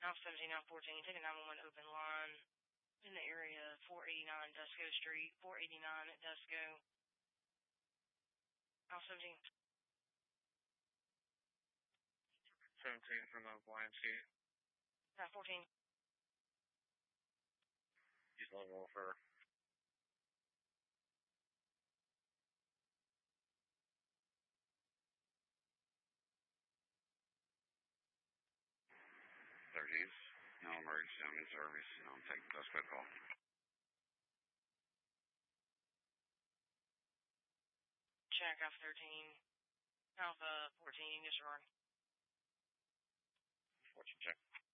Alpha 17, Alpha 14, take a 911 open line in the area, 489 Dusco Street, 489 at Dusco. Alpha 17. 17 from the YMC. Alpha 14. He's level for. No emergency, I'm in service, and I'm taking Dusco call. Check, Alpha 13. Alpha 14, disregard. Fortune check.